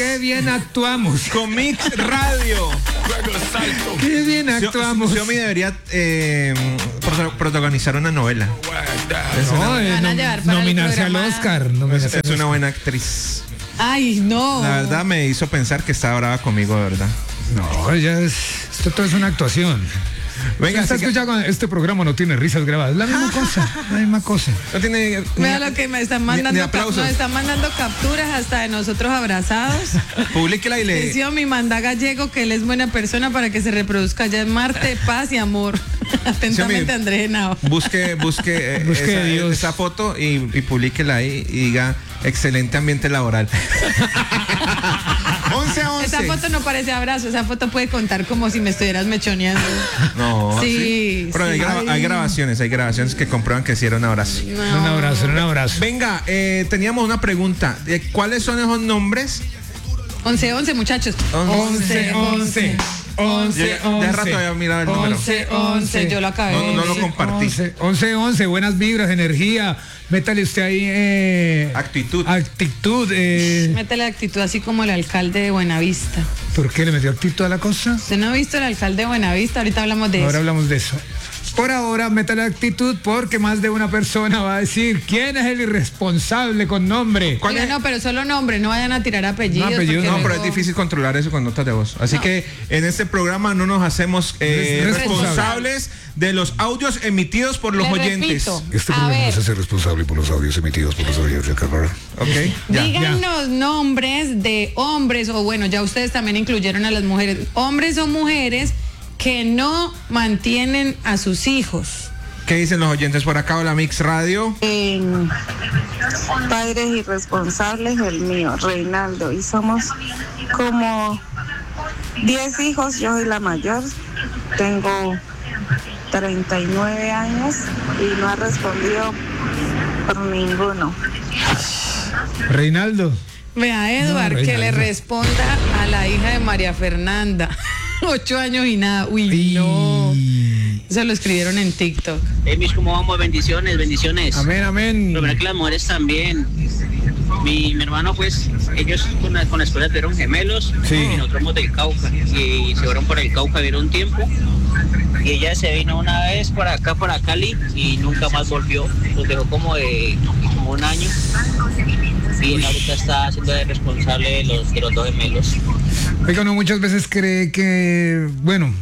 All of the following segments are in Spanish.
qué bien actuamos. Con Mix Radio. Qué bien actuamos. Xiaomi debería protagonizar una novela. van a llevar para el Nominarse al programa. Oscar. Es una buena actriz. Ay, no. La verdad me hizo pensar que estaba brava conmigo, de verdad. No, esto todo es una actuación. Venga, Está escuchando, este programa no tiene risas grabadas. La misma cosa. No tiene. Mira lo que me están mandando. ni aplausos. Nos están mandando capturas hasta de nosotros abrazados. Publíquela y le. Dice mi manda gallego que él es buena persona para que se reproduzca allá en Marte, paz y amor. Atentamente, Andrés Henao. Busque esa foto y publíquela ahí y diga excelente ambiente laboral. 11-11. Esa foto no parece abrazo, esa foto puede contar como si me estuvieras mechoneando. No, sí. Pero hay grabaciones que comprueban que sí era un abrazo. No. Un abrazo. Venga, teníamos una pregunta. ¿Cuáles son esos nombres? 11-11, muchachos. 11. De rato había mirado el número. 11, yo lo acabé. No lo compartí. 11, buenas vibras, energía. Métale usted ahí. Actitud. Métele actitud así como el alcalde de Buenavista. ¿Por qué le metió actitud a la cosa? ¿Usted no ha visto el alcalde de Buenavista? Ahorita hablamos de Ahora eso. hablamos de eso. Por ahora, métale actitud porque más de una persona va a decir quién es el irresponsable con nombre. Oiga, no, pero solo nombre, no vayan a tirar apellidos. No, apellidos porque no, No, pero luego- es difícil controlar eso con notas de voz. Así que en este programa no nos hacemos responsables de los audios emitidos por los Le oyentes. repito, Este a programa ver, se hace responsable por los audios emitidos por los oyentes. Ok, ya. díganos nombres de hombres, o bueno, ya ustedes también incluyeron a las mujeres, hombres o mujeres que no mantienen a sus hijos. ¿Qué dicen los oyentes por acá? Hola, Mix Radio. Padres irresponsables, el mío, Reinaldo, y somos como 10 hijos, yo soy la mayor, tengo 39 años y no ha respondido por ninguno. Reinaldo. Vea, Edward, que le responda a la hija de María Fernanda. 8 años y nada. Uy, no. Eso lo escribieron en TikTok. Mis, ¿cómo vamos? Bendiciones. Amén. Lo verdad que las mujeres también. Mi hermano, pues, ellos con la escuela tuvieron gemelos. Sí. Y nosotros somos del Cauca. Y se fueron por el Cauca, vieron un tiempo. Y ella se vino una vez para acá, para Cali, y nunca más volvió. Los dejó como un año. Y él ahorita está siendo el responsable de los dos gemelos. Oiga, uno muchas veces cree que, bueno,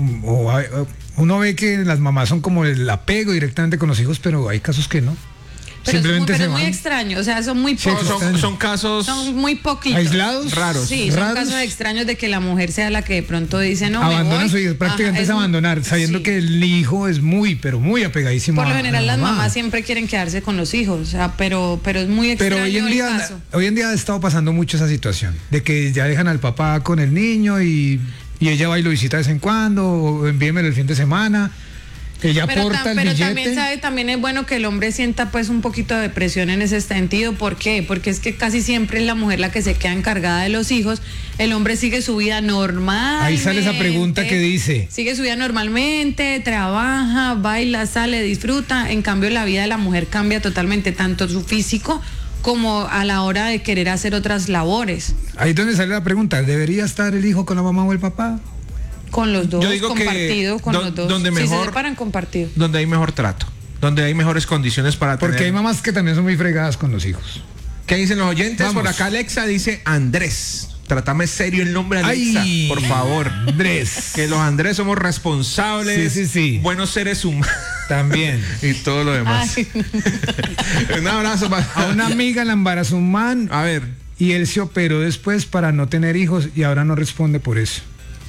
uno ve que las mamás son como el apego directamente con los hijos, pero hay casos que no. Pero Simplemente es se muy van. extraño, o sea, son muy Sí, pocos. Son casos Son muy poquitos. aislados, raros. Sí, son raros. casos extraños de que la mujer sea la que de pronto dice no. Abandona a su hijo, hijo, prácticamente es abandonar, sabiendo que el hijo es pero muy apegadísimo. por lo a general la las mamá. mamás siempre quieren quedarse con los hijos, o sea, pero es muy extraño Pero hoy en día ha estado pasando mucho esa situación, de que ya dejan al papá con el niño y ella va y lo visita de vez en cuando, o envíemelo el fin de semana. Ella aporta el billete. También es bueno que el hombre sienta pues un poquito de presión en ese sentido. ¿Por qué? Porque es que casi siempre es la mujer la que se queda encargada de los hijos. El hombre sigue su vida normal. Ahí sale esa pregunta que dice. Sigue su vida normalmente, trabaja, baila, sale, disfruta. En cambio, la vida de la mujer cambia totalmente, tanto su físico como a la hora de querer hacer otras labores. Ahí es donde sale la pregunta, ¿debería estar el hijo con la mamá o el papá? Con los dos, Yo digo que compartido, con los dos. donde Si se mejor- separan, compartido. donde hay mejor trato, donde hay mejores condiciones para Porque tener. hay mamás que también son muy fregadas con los hijos. ¿Qué dicen los oyentes? Vamos. Por acá Alexa dice Andrés. Trátame serio el nombre, Alexa, Ay, por favor. Andrés. Que los Andrés somos responsables, Sí. buenos seres humanos También. y todo lo demás. Ay, Un abrazo para A una amiga la embarazó un man A ver, y él se operó después para no tener hijos y ahora no responde por eso.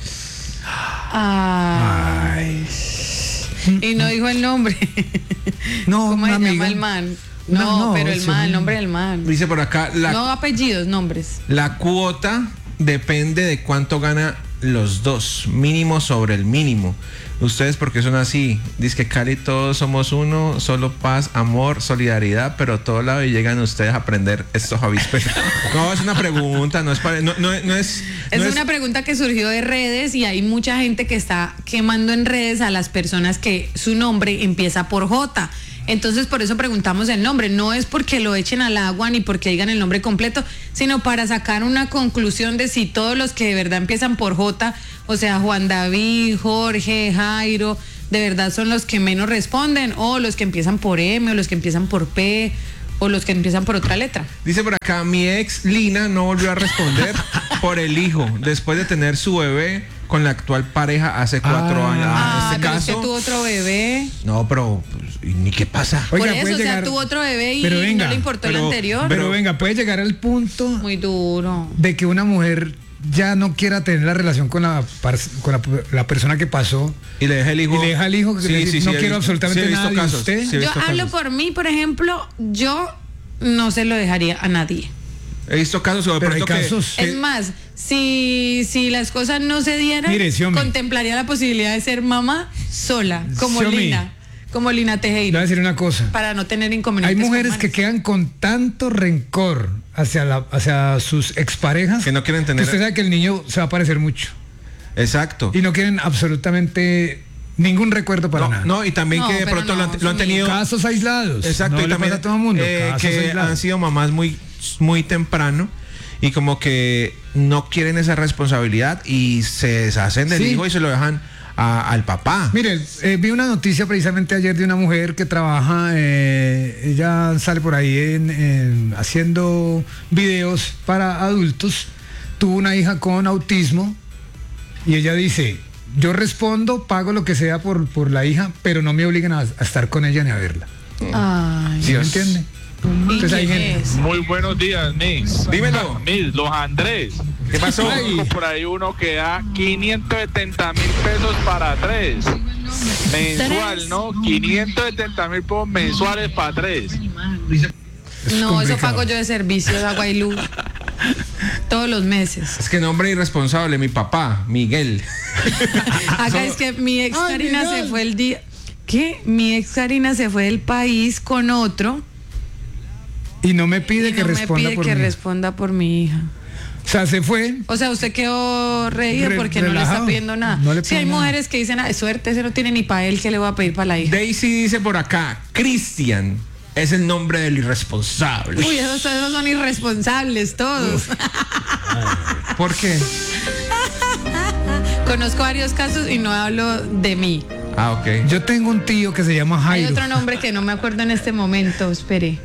Ay. Y no dijo el nombre. No, ¿Cómo una se llama amiga. el man? No, No, pero el sí. man, el nombre del man. dice por acá, No apellidos, nombres. la cuota depende de cuánto gana los dos, mínimo sobre el mínimo. Ustedes porque son así, dice que Cali todos somos uno, solo paz, amor, solidaridad, pero todo lado y llegan ustedes a aprender estos avispas. No, es una pregunta, no es para, no es Es no una pregunta que surgió de redes y hay mucha gente que está quemando en redes a las personas que su nombre empieza por J. Entonces por eso preguntamos el nombre, no es porque lo echen al agua ni porque digan el nombre completo, sino para sacar una conclusión de si todos los que de verdad empiezan por J, o sea, Juan David, Jorge, Jairo, de verdad son los que menos responden, o los que empiezan por M, o los que empiezan por P, o los que empiezan por otra letra. Dice por acá, mi ex Lina no volvió a responder por el hijo, después de tener su bebé con la actual pareja hace 4 años. En este pero caso, es que tuvo otro bebé. no, pero pues, ¿y ni qué pasa? Por Oiga, eso, puede o sea, llegar- tuvo otro bebé y pero venga, no le importó el pero- anterior. Pero venga, puede llegar al punto Muy duro. de que una mujer ya no quiera tener la relación con la persona que pasó Y le deja el hijo. y le deja al hijo que le dice, no he quiero visto- absolutamente he visto nada de casos, usted. sí he Yo visto hablo casos. por mí, por ejemplo, yo no se lo dejaría a nadie. He visto casos, o de Pero hay pronto que- casos- Es más, si las cosas no se dieran, Mire, sí, hombre. contemplaría la posibilidad de ser mamá sola, como Sí, hombre. Lina, como Lina Le voy a Tejero, decir una cosa. para no tener Hay inconvenientes. mujeres con que manes. quedan con tanto rencor hacia sus exparejas Que no quieren tener- que usted sabe que el niño se va a parecer mucho Exacto. y no quieren absolutamente ningún recuerdo para No, nada. no, y también No, que de pero pronto no, lo han tenido. Casos aislados. Exacto, no y le también pasa a todo el mundo. Casos que aislados. han sido mamás muy temprano y como que no quieren esa responsabilidad y se deshacen del Sí. hijo y se lo dejan al papá. Mire, vi una noticia precisamente ayer de una mujer que trabaja, ella sale por ahí haciendo videos para adultos, tuvo una hija con autismo y ella dice, yo respondo, pago lo que sea por la hija, pero no me obligan a estar con ella ni a verla. Ay, ¿Sí me Dios. entiende? ¿y Entonces hay quién gente- es? Muy buenos días, Mix. Dímelo. Mix, los Andrés. ¿Qué pasó? Conozco por ahí uno que da 570,000 pesos para 3. Mensual, ¿Tres? ¿no? 570,000 pesos mensuales para 3. Es No, complicado. eso pago yo de servicios, agua y luz. Todos los meses. Es que nombre irresponsable, mi papá, Miguel. Acá es que mi ex Ay, Karina Miguel. se fue el día. ¿Qué? Mi ex Karina se fue del país con otro. Y no me pide y que no me responda pide por que mí. responda por mi hija. O sea, se fue. O sea, usted quedó reído porque no le relajado. está pidiendo nada. No le Sí, pide hay nada. mujeres que dicen, suerte, ese no tiene ni para él, ¿qué le voy a pedir para la hija? Daisy dice por acá, Cristian es el nombre del irresponsable. Uy, esos son irresponsables todos. ¿Por qué? Conozco varios casos y no hablo de mí. Ah, ok. Yo tengo un tío que se llama Hay Jairo. otro nombre que no me acuerdo en este momento, espere.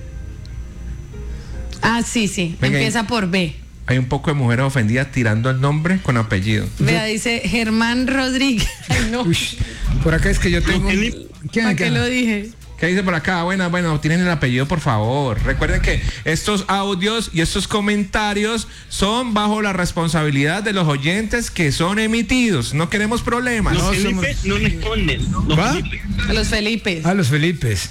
Ah, sí, Venga, empieza por B. Hay un poco de mujeres ofendidas tirando el nombre con apellido. Vea, dice Germán Rodríguez. Ay, no. Uy, por acá es que yo tengo. ¿Quién? ¿Para qué lo dije? ¿Qué dice por acá? Bueno, tienen el apellido, por favor. Recuerden que estos audios y estos comentarios son bajo la responsabilidad de los oyentes que son emitidos. No queremos problemas. No, Felipe no responden. Los ¿Va? Felipe. A los Felipes. A los Felipes.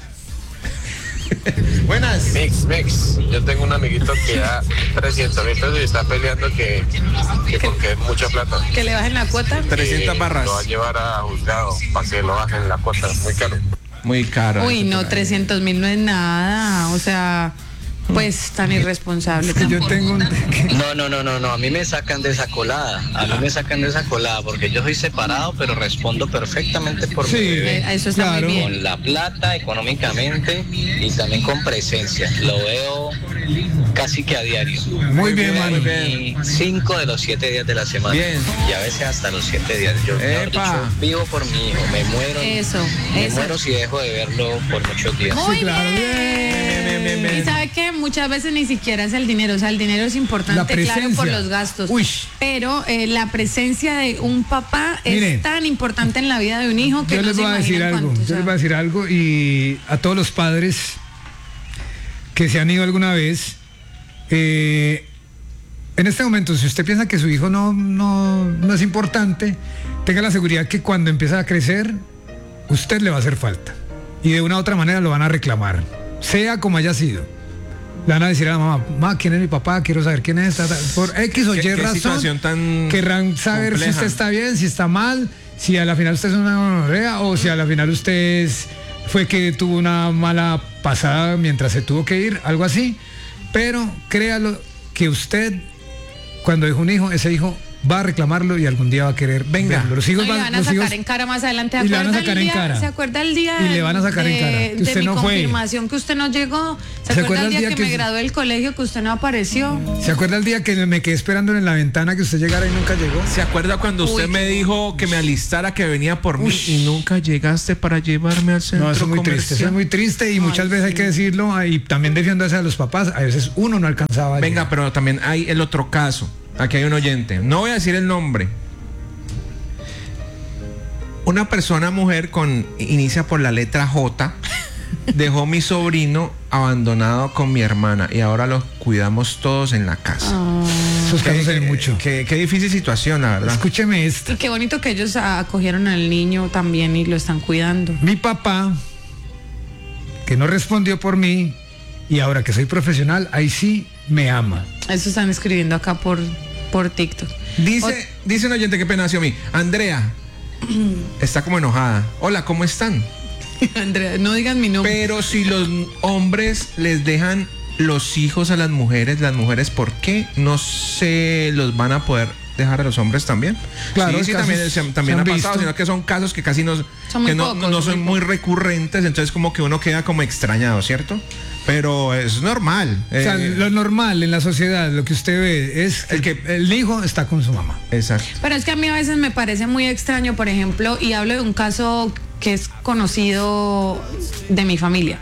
Buenas. Mix, yo tengo un amiguito que da 300,000 pesos y está peleando que porque es mucha plata. Que le bajen la cuota. 300 barras. Lo va a llevar a juzgado para que lo bajen la cuota, muy caro. Muy caro. Uy, no, 300,000 no es nada. O sea, pues tan irresponsable. Que yo tampoco. tengo un. No, a mí me sacan de esa colada. A mí me sacan de esa colada porque yo soy separado, pero respondo perfectamente por mi Sí, bebé. Eso está claro. muy bien. Con la plata, económicamente y también con presencia. Lo veo casi que a diario. Muy bien, mano. Y 5 de los 7 días de la semana. Bien. Y a veces hasta los 7 días. Yo mejor Epa. dicho, vivo por mi hijo. Me muero. Me Eso. muero si dejo de verlo por muchos días. Muy Sí, claro. bien. Y sabe que muchas veces ni siquiera es el dinero, o sea, el dinero es La importante, claro, presencia. por los gastos. Uy. Pero la presencia de un papá Mire, es tan importante en la vida de un hijo que Yo no les se voy a decir imaginan algo. cuánto, o Yo sea. les voy a decir algo y a todos los padres que se han ido alguna vez. En este momento, si usted piensa que su hijo no es importante, tenga la seguridad que cuando empieza a crecer, usted le va a hacer falta. Y de una u otra manera lo van a reclamar, sea como haya sido. Le van a decir a la mamá, ¿quién es mi papá? Quiero saber quién es. Por X o Y ¿Qué razón, situación tan querrán saber si compleja? usted está bien, si está mal, si a la final usted es una gonorrea o si a la final usted fue que tuvo una mala pasada mientras se tuvo que ir, algo así. Pero créalo que usted, cuando dejó un hijo, ese hijo va a reclamarlo y algún día va a querer verlo. Los hijos le van a sacar en cara más adelante. Y le van a sacar en cara. ¿Se acuerda el día y le van a sacar en cara que usted de mi no fue? confirmación que usted no llegó? ¿Se acuerda el día que me gradué del colegio que usted no apareció? ¿Se acuerda el día que me quedé esperando en la ventana que usted llegara y nunca llegó? ¿Se acuerda cuando usted me dijo que me alistara, que venía por mí y nunca llegaste para llevarme al centro comercial? No, eso es muy comercial? triste, eso es muy triste y muchas veces hay que decirlo y también defiéndose a los papás. A veces uno no alcanzaba. Venga, pero también hay el otro caso. Aquí hay un oyente. No voy a decir el nombre. Una persona, mujer, inicia por la letra J, dejó mi sobrino abandonado con mi hermana y ahora los cuidamos todos en la casa. Esos casos se ven mucho. Qué difícil situación, la verdad. Escúcheme esto. Y qué bonito que ellos acogieron al niño también y lo están cuidando. Mi papá, que no respondió por mí y ahora que soy profesional, ahí sí me ama. Eso están escribiendo acá por TikTok. Dice un oyente, qué pena nació a mí. Andrea está como enojada. Hola, ¿cómo están? Andrea, no digan mi nombre. Pero si los hombres les dejan los hijos a las mujeres, ¿por qué no se los van a poder dejar a los hombres también? Claro, sí, también ha pasado, sino que son casos que casi no son muy recurrentes, entonces como que uno queda como extrañado, ¿cierto? Pero es normal. O sea, lo normal en la sociedad, lo que usted ve es que el hijo está con su mamá. Exacto. Pero es que a mí a veces me parece muy extraño, por ejemplo, y hablo de un caso que es conocido de mi familia.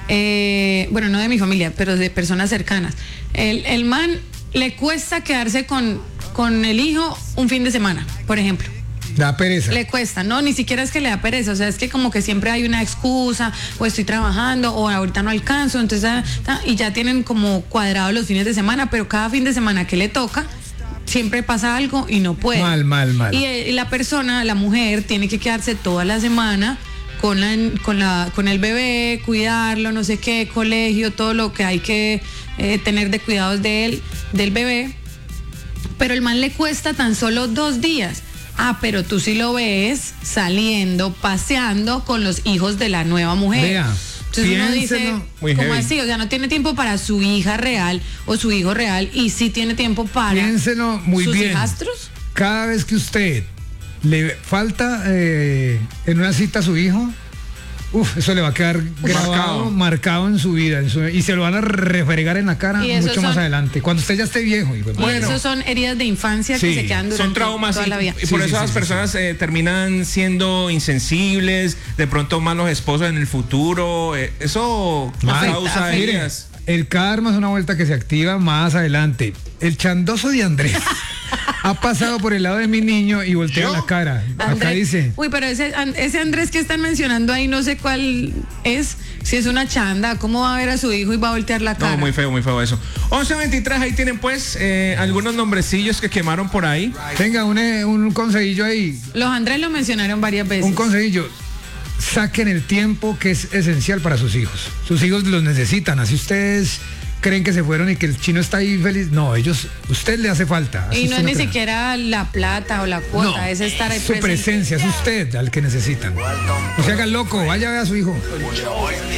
Bueno, no de mi familia, pero de personas cercanas. El man le cuesta quedarse con el hijo un fin de semana, por ejemplo. Da pereza. Le cuesta, no, ni siquiera es que le da pereza, o sea, es que como que siempre hay una excusa, o estoy trabajando, o ahorita no alcanzo, entonces, y ya tienen como cuadrados los fines de semana, pero cada fin de semana que le toca, siempre pasa algo y no puede. Mal. Y la persona, la mujer, tiene que quedarse toda la semana con el bebé, cuidarlo, no sé qué, colegio, todo lo que hay que tener de cuidados del bebé, pero el man le cuesta tan solo 2 días. Pero tú sí lo ves saliendo, paseando con los hijos de la nueva mujer. Vea, entonces uno dice, ¿cómo así? O sea, no tiene tiempo para su hija real o su hijo real y sí tiene tiempo para piénselo muy sus bien. hijastros. Cada vez que usted le falta en una cita a su hijo, eso le va a quedar marcado en su vida, y se lo van a refregar en la cara mucho más adelante, cuando usted ya esté viejo. Bueno, esos son heridas de infancia que se quedan durante son traumas toda la vida. Y por eso las personas terminan siendo insensibles, de pronto malos esposos en el futuro. Eso causa heridas. El karma es una vuelta que se activa más adelante. El chandoso de Andrés ha pasado por el lado de mi niño y voltea la cara. Acá dice. Uy, pero ese Andrés que están mencionando ahí, no sé cuál es. Si es una chanda, ¿cómo va a ver a su hijo y va a voltear la cara? No, muy feo eso. 11:23, ahí tienen pues algunos nombrecillos que quemaron por ahí. Tenga un consejillo ahí. Los Andrés lo mencionaron varias veces. Un consejillo. Saquen el tiempo que es esencial para sus hijos. Sus hijos los necesitan. Así ustedes creen que se fueron y que el chino está ahí feliz. No, usted le hace falta. Y no es ni siquiera la plata o la cuota, es estar ahí presente. Su presencia, es usted al que necesitan. No se haga loco, vaya a ver a su hijo.